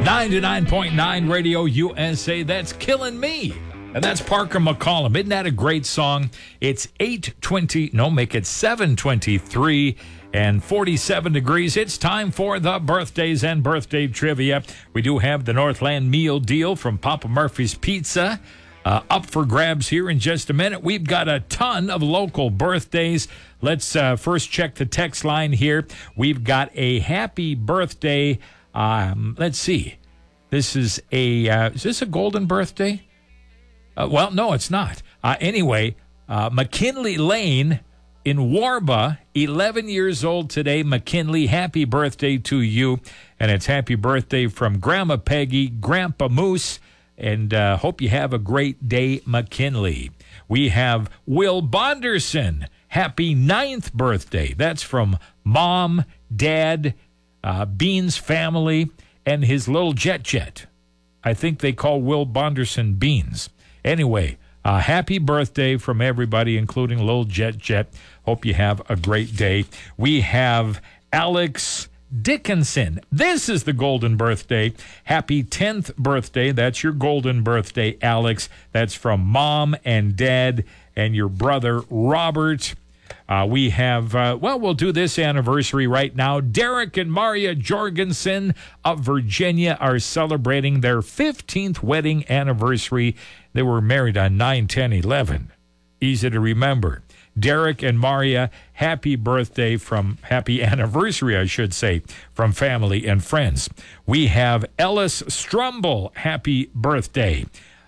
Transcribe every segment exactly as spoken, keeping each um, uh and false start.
ninety-nine point nine Radio U S A, that's Killing Me. And that's Parker McCollum. Isn't that a great song? It's eight twenty, no, make it seven twenty-three and forty-seven degrees. It's time for the birthdays and birthday trivia. We do have the Northland meal deal from Papa Murphy's Pizza uh, up for grabs here in just a minute. We've got a ton of local birthdays. Let's uh, first check the text line here. We've got a happy birthday. Um, let's see. This is a, uh, is this a golden birthday? Uh, well, no, it's not. Uh, anyway, uh, McKinley Lane in Warba, eleven years old today. McKinley, happy birthday to you. And it's happy birthday from Grandma Peggy, Grandpa Moose, and uh, hope you have a great day, McKinley. We have Will Bonderson, happy ninth birthday. That's from Mom, Dad, uh, Beans family, and his little Jet Jet. I think they call Will Bonderson Beans. Anyway, uh, happy birthday from everybody, including Lil Jet Jet. Hope you have a great day. We have Alex Dickinson. This is the golden birthday. Happy tenth birthday. That's your golden birthday, Alex. That's from Mom and Dad and your brother, Robert. Uh, we have, uh, well, we'll do this anniversary right now. Derek and Maria Jorgensen of Virginia are celebrating their fifteenth wedding anniversary. They were married on nine ten eleven. Easy to remember. Derek and Maria, happy birthday from, happy anniversary, I should say, from family and friends. We have Ellis Strumble, happy birthday.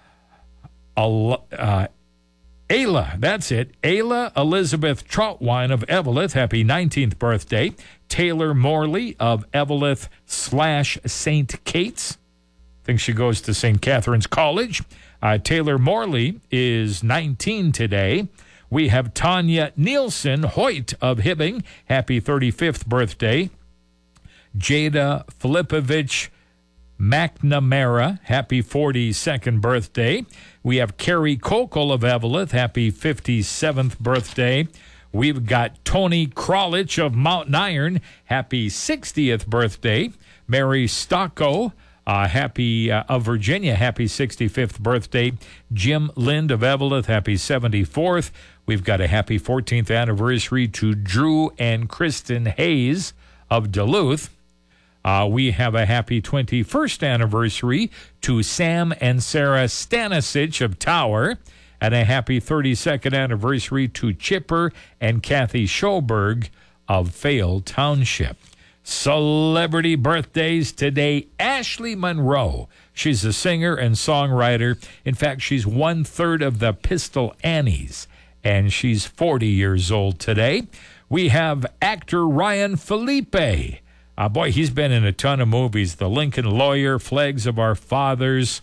Al- uh, Ayla, that's it. Ayla Elizabeth Troutwine of Eveleth, happy nineteenth birthday. Taylor Morley of Eveleth slash Saint Kate's. I think she goes to Saint Catherine's College. Uh, Taylor Morley is nineteen today. We have Tanya Nielsen Hoyt of Hibbing, happy thirty-fifth birthday. Jada Filipovich McNamara, happy forty-second birthday. We have Carrie Kokol of Eveleth, happy fifty-seventh birthday. We've got Tony Krollich of Mountain Iron, happy sixtieth birthday. Mary Stocko, uh, happy uh, of Virginia, happy sixty-fifth birthday. Jim Lind of Eveleth, happy seventy-fourth. We've got a happy fourteenth anniversary to Drew and Kristen Hayes of Duluth. Uh, we have a happy twenty-first anniversary to Sam and Sarah Stanisic of Tower, and a happy thirty-second anniversary to Chipper and Kathy Schoberg of Fayal Township. Celebrity birthdays today. Ashley Monroe. She's a singer and songwriter. In fact, she's one-third of the Pistol Annies, and she's forty years old today. We have actor Ryan Felipe. Uh, boy, he's been in a ton of movies. The Lincoln Lawyer, Flags of Our Fathers,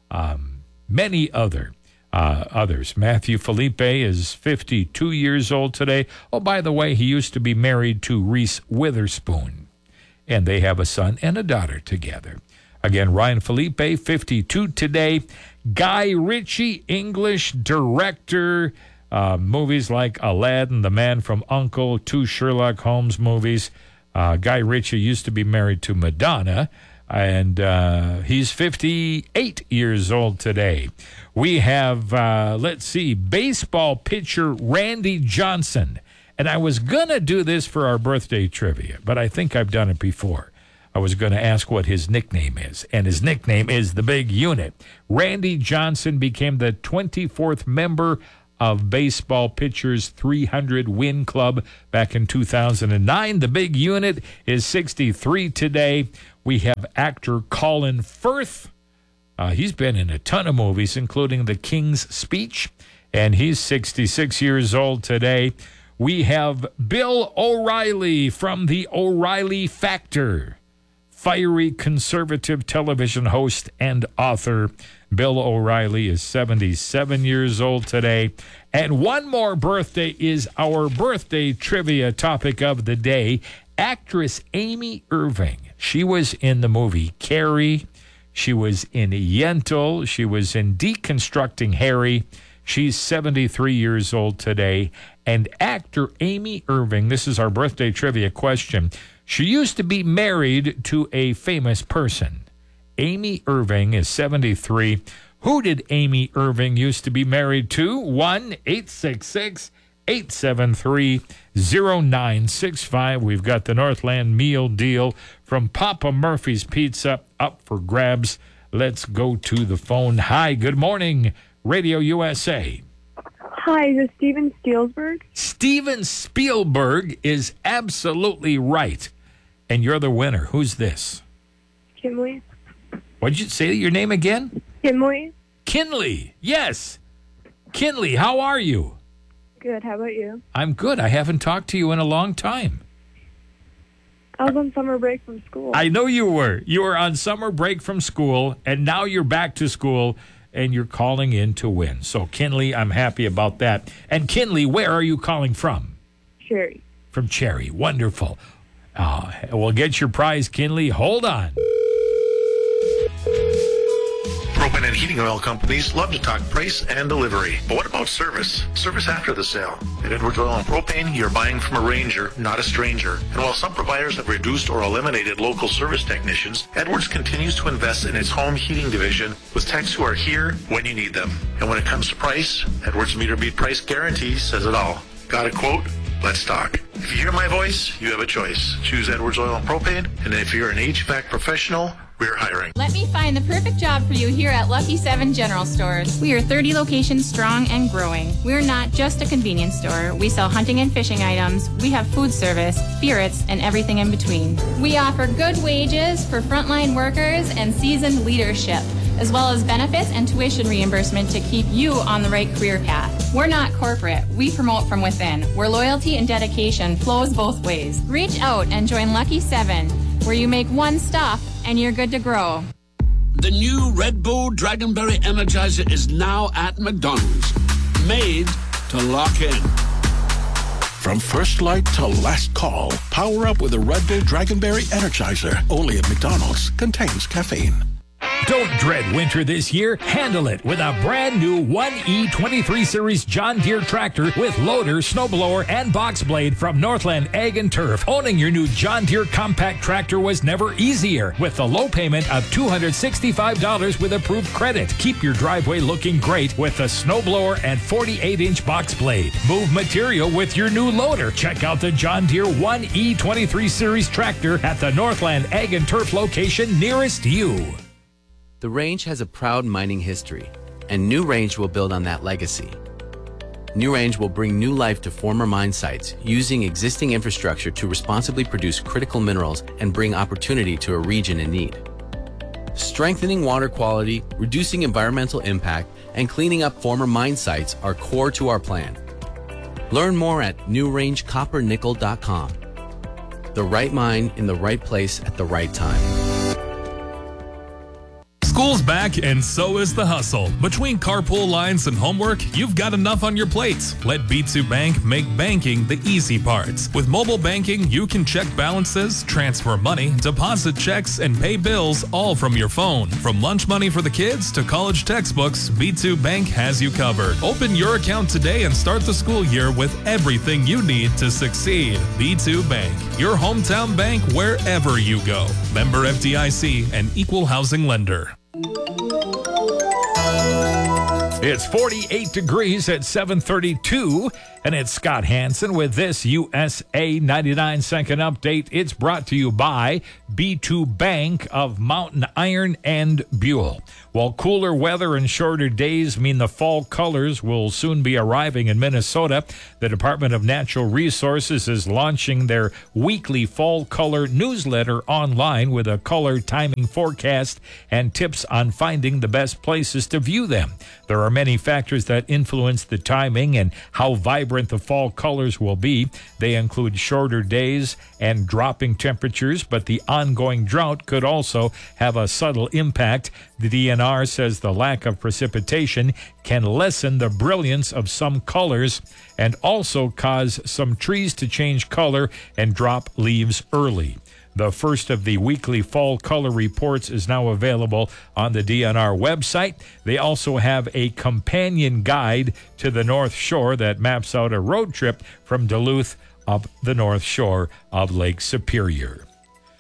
um, many other uh, others. Matthew Felipe is fifty-two years old today. Oh, by the way, he used to be married to Reese Witherspoon, and they have a son and a daughter together. Again, Ryan Felipe, fifty-two today. Guy Ritchie, English director, uh, movies like Aladdin, The Man from U N C L E, two Sherlock Holmes movies. Uh, Guy Ritchie used to be married to Madonna, and uh, he's fifty-eight years old today. We have, uh, let's see, baseball pitcher Randy Johnson. And I was going to do this for our birthday trivia, but I think I've done it before. I was going to ask what his nickname is, and his nickname is the Big Unit. Randy Johnson became the twenty-fourth member of Baseball Pitchers three hundred Win Club back in two thousand nine. The Big Unit is sixty-three today. We have actor Colin Firth. Uh, he's been in a ton of movies, including The King's Speech, and he's sixty-six years old today. We have Bill O'Reilly from The O'Reilly Factor. Fiery conservative television host and author. Bill O'Reilly is seventy-seven years old today. And one more birthday is our birthday trivia topic of the day. Actress Amy Irving. She was in the movie Carrie. She was in Yentl. She was in Deconstructing Harry. She's seventy-three years old today. And actor Amy Irving, this is our birthday trivia question. She used to be married to a famous person. Amy Irving is seventy-three. Who did Amy Irving used to be married to? one eight six six, eight seven three, zero nine six five. We've got the Northland meal deal from Papa Murphy's Pizza up for grabs. Let's go to the phone. Hi, good morning, Radio U S A. Hi, is this Steven Spielberg? Steven Spielberg is absolutely right. And you're the winner. Who's this? Kinley. What did you say your name again? Kinley. Kinley. Yes. Kinley, how are you? Good, how about you? I'm good. I haven't talked to you in a long time. I was on summer break from school. I know you were. You were on summer break from school, and now you're back to school, and you're calling in to win. So, Kinley, I'm happy about that. And, Kinley, where are you calling from? Cherry. From Cherry. Wonderful. Uh, we'll get your prize, Kinley. Hold on. Propane and heating oil companies love to talk price and delivery. But what about service? Service after the sale. At Edwards Oil and Propane, you're buying from a ranger, not a stranger. And while some providers have reduced or eliminated local service technicians, Edwards continues to invest in its home heating division with techs who are here when you need them. And when it comes to price, Edwards Meter Beat Price Guarantee says it all. Got a quote? Let's talk. If you hear my voice, you have a choice. Choose Edwards Oil and Propane. And if you're an H V A C professional, we're hiring. Let me find the perfect job for you here at Lucky seven General Stores. We are thirty locations strong and growing. We're not just a convenience store. We sell hunting and fishing items. We have food service, spirits, and everything in between. We offer good wages for frontline workers and seasoned leadership, as well as benefits and tuition reimbursement to keep you on the right career path. We're not corporate. We promote from within, where loyalty and dedication flows both ways. Reach out and join Lucky seven, where you make one stop and you're good to grow. The new Red Bull Dragonberry Energizer is now at McDonald's. Made to lock in. From first light to last call, power up with a Red Bull Dragonberry Energizer. Only at McDonald's. Contains caffeine. Don't dread winter this year. Handle it with a brand new one E twenty-three Series John Deere tractor with loader, snowblower, and box blade from Northland Ag and Turf. Owning your new John Deere compact tractor was never easier with a low payment of two hundred sixty-five dollars with approved credit. Keep your driveway looking great with a snowblower and forty-eight inch box blade. Move material with your new loader. Check out the John Deere one E twenty-three Series tractor at the Northland Ag and Turf location nearest you. The Range has a proud mining history, and New Range will build on that legacy. New Range will bring new life to former mine sites, using existing infrastructure to responsibly produce critical minerals and bring opportunity to a region in need. Strengthening water quality, reducing environmental impact, and cleaning up former mine sites are core to our plan. Learn more at new range copper nickel dot com. The right mine in the right place at the right time. School's back, and so is the hustle. Between carpool lines and homework, you've got enough on your plates. Let B two Bank make banking the easy parts. With mobile banking, you can check balances, transfer money, deposit checks, and pay bills all from your phone. From lunch money for the kids to college textbooks, B two Bank has you covered. Open your account today and start the school year with everything you need to succeed. B two Bank, your hometown bank wherever you go. Member F D I C and equal housing lender. It's forty-eight degrees at seven thirty-two, and it's Scott Hansen with this U S A ninety-nine second update. It's brought to you by B two Bank of Mountain Iron and Buell. While cooler weather and shorter days mean the fall colors will soon be arriving in Minnesota, the Department of Natural Resources is launching their weekly fall color newsletter online with a color timing forecast and tips on finding the best places to view them. There are many factors that influence the timing and how vibrant the fall colors will be. They include shorter days and dropping temperatures, but the ongoing drought could also have a subtle impact. The D N R says the lack of precipitation can lessen the brilliance of some colors and also cause some trees to change color and drop leaves early. The first of the weekly fall color reports is now available on the D N R website. They also have a companion guide to the North Shore that maps out a road trip from Duluth up the North Shore of Lake Superior.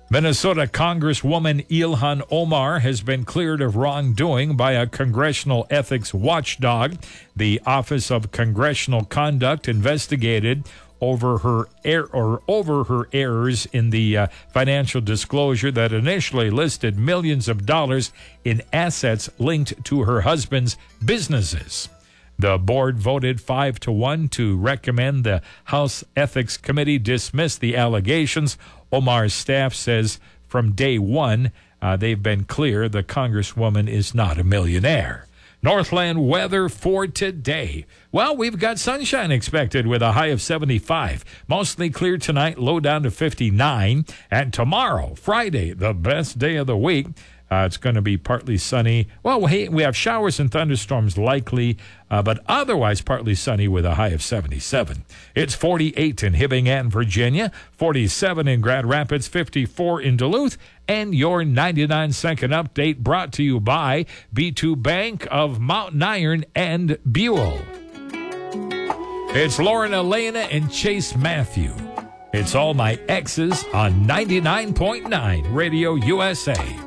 Minnesota Congresswoman Ilhan Omar has been cleared of wrongdoing by a congressional ethics watchdog. The Office of Congressional Conduct investigated over her er- or over her errors in the uh, financial disclosure that initially listed millions of dollars in assets linked to her husband's businesses. The board voted five to one to recommend the House Ethics Committee dismiss the allegations. Omar's staff says from day one, uh, they've been clear the Congresswoman is not a millionaire. Northland weather for today. Well, we've got sunshine expected with a high of seventy-five. Mostly clear tonight, low down to fifty-nine. And tomorrow, Friday, the best day of the week, Uh, it's going to be partly sunny. Well, we we have showers and thunderstorms likely, uh, but otherwise partly sunny with a high of seventy-seven. It's forty-eight in Hibbing and Virginia, forty-seven in Grand Rapids, fifty-four in Duluth, and your ninety-nine second update brought to you by B two Bank of Mountain Iron and Buell. It's Lauren Elena and Chase Matthew. It's All My Exes on ninety-nine point nine Radio U S A.